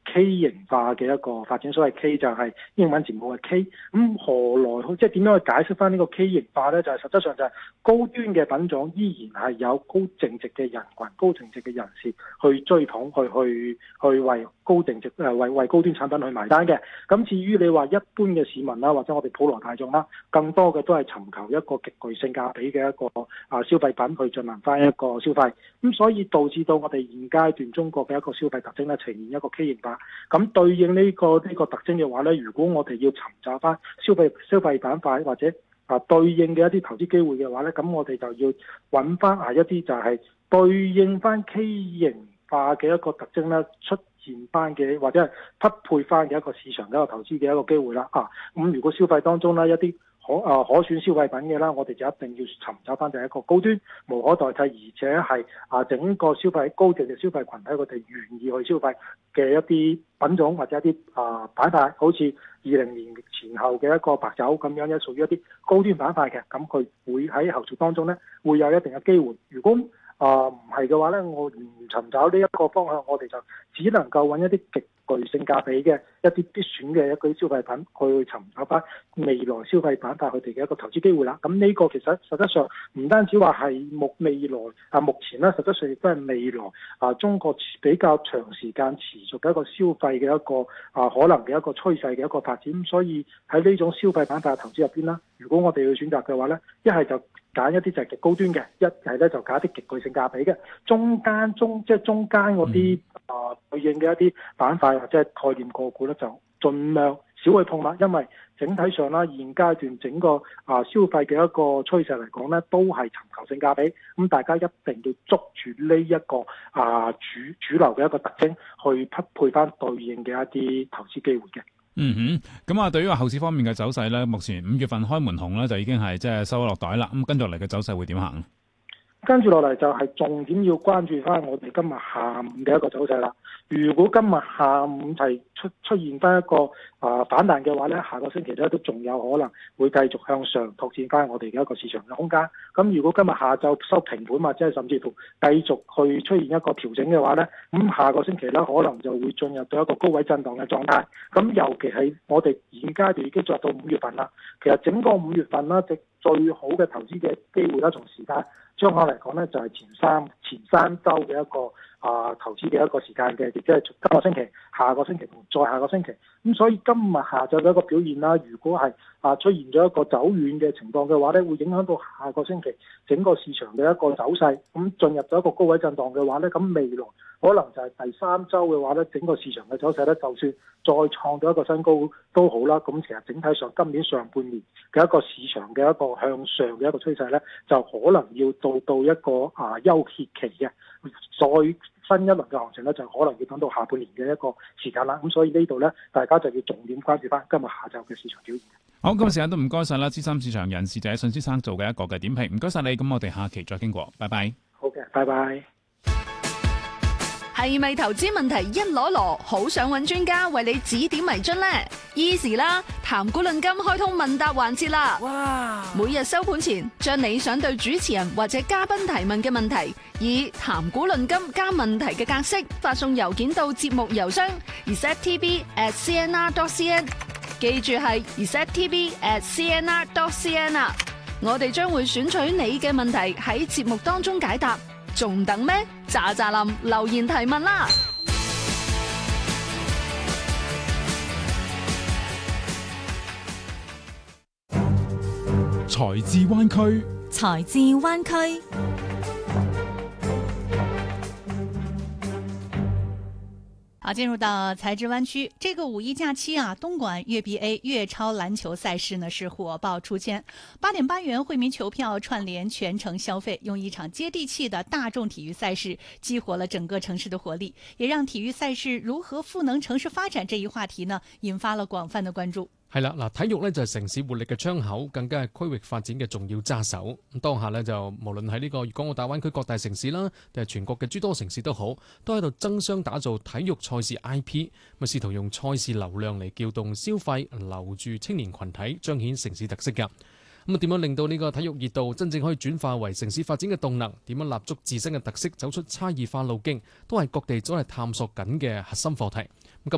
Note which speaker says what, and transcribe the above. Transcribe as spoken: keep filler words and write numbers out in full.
Speaker 1: K 型化嘅一個發展，所謂 K 就係英文字母嘅 K。咁何來即係點樣去解釋翻呢個 K 型化呢？就係、是、實質上就係高端嘅品種依然係有高淨值嘅人群、高淨值嘅人士去追捧、去去去為高淨值誒為為高端產品去埋單嘅。咁至於你話一般嘅市民啦，或者我哋普羅大眾啦，更多嘅都係尋求一個極具性價比嘅一個啊消費品去進行翻一個消費。咁所以導致到我哋現階段中國嘅一個消費特徵咧，呈現一個 K 型化。咁對應呢、這個呢、這個特徵嘅話咧，如果我哋要尋找翻消費消費板塊或者啊對應嘅一啲投資機會嘅話咧，咁我哋就要揾翻啊一啲就係對應翻 K 型化嘅一個特徵咧出現翻嘅，或者係匹配翻嘅一個市場嘅一個投資嘅一個機會啦。啊，咁如果消費當中咧一啲可啊可選消費品嘅啦，我哋就一定要尋找翻就係一個高端無可代替，而且係啊整個消費高淨嘅消費群體佢哋願意去消費嘅一啲品種或者一啲啊板塊，好似二零年前後嘅一個白酒咁樣咧，屬於一啲高端板塊嘅，咁佢會喺後續當中咧會有一定嘅機會。如果啊唔係嘅話咧，我唔尋找呢一個方向，我哋就只能夠揾一啲極具性價比嘅一啲必選嘅一啲消費品去尋找翻未來消費板塊佢哋嘅一個投資機會啦。咁呢個其實實質上唔單止話係目未來啊，目前咧實質上亦都係未來啊中國比較長時間持續嘅一個消費嘅一個啊可能嘅一個趨勢嘅一個發展。咁所以喺呢種消費板塊嘅投資入邊啦，如果我哋要選擇嘅話咧，一係就揀一啲就係極高端嘅，一係咧就揀一啲極具性價比嘅，中間中即係中間嗰啲啊對應嘅一啲板塊或者係概念個股咧，就盡量少去碰啦。因為整體上啦，現階段整個啊消費嘅一個趨勢嚟講咧，都係尋求性價比。咁大家一定要捉住呢一個啊主主流嘅一個特徵，去匹配翻對應嘅一啲投資機會嘅。
Speaker 2: 嗯哼，咁啊，對於話後市方面嘅走勢咧，目前五月份開門紅咧就已經係即係收咗落袋啦。咁跟住落嚟嘅走勢會點行？
Speaker 1: 跟住落嚟就係重點要關注翻我哋今日下午嘅一個走勢啦。如果今日下午係出出現翻一個啊、呃、反彈嘅話咧，下個星期咧都仲有可能會繼續向上拓展翻我哋嘅一個市場嘅空間。咁如果今日下晝收平盤或者係甚至乎繼續去出現一個調整嘅話咧，咁下個星期咧可能就會進入到一個高位震盪嘅狀態。咁尤其係我哋現階段已經做到五月份啦，其實整個五月份啦，即最好嘅投資嘅機會啦，從時間將來嚟講咧，就係前三前三週嘅一個啊、呃、投資嘅一個時間嘅，亦即係今個星期、下個星期同再下個星期。咁所以今日下晝嘅一個表現啦，如果係啊出現咗一個走遠嘅情況嘅話咧，會影響到下個星期整個市場嘅一個走勢。咁進入咗一個高位震盪嘅話咧，咁未來可能就係第三週嘅話咧，整個市場嘅走勢咧，就算再創到一個新高都好啦。咁其實整體上今年上半年嘅一個市場嘅一個向上嘅一個趨勢咧，就可能要到到一個啊休歇期嘅，再新一輪嘅行情咧，就可能要等到下半年嘅一個時間啦。咁所以呢度咧，大家就要重點關注翻今日下晝嘅市場表現。
Speaker 2: 好，今日時間都唔該晒啦，資深市場人士就係信先生做嘅一個嘅點評，唔該晒你。咁我哋下期再傾過，拜拜。
Speaker 1: 好嘅，拜拜。
Speaker 3: 係咪投資問題一籮籮，好想揾專家為你指點迷津呢？ Easy 啦，談股論金開通問答環節啦！哇！每日收盤前，將你想對主持人或者嘉賓提問嘅問題，以談股論金加問題嘅格式發送郵件到節目郵箱 r e c e p t v at c n r dot c n， 記住係 r e c e p t v at c n r dot c n 啊！我哋將會選取你嘅問題喺節目當中解答。仲等咩？喳喳林留言提問啦！
Speaker 4: 財智灣區，
Speaker 5: 財智灣區。好，進入到財智灣區，這個五一假期啊，東莞粵 B A 粵超籃球賽事呢是火爆出圈，八點八元惠民球票串聯全城消費，用一場接地氣的大眾體育賽事激活了整個城市的活力，也讓體育賽事如何賦能城市發展這一話題呢，引發了廣泛的關注。
Speaker 4: 係啦，嗱，體育咧就係城市活力嘅窗口，更加係區域發展嘅重要揸手。咁當下咧就無論喺呢個粵港澳大灣區各大城市啦，定係全國嘅諸多城市都好，都喺度爭相打造體育賽事 I P， 咁試圖用賽事流量嚟撬動消費，留住青年群體，彰顯城市特色㗎。咁啊，點樣令到呢個體育熱度真正可以轉化為城市發展嘅動能？點樣立足自身嘅特色，走出差異化路徑，都係各地都係探索緊嘅核心課題。咁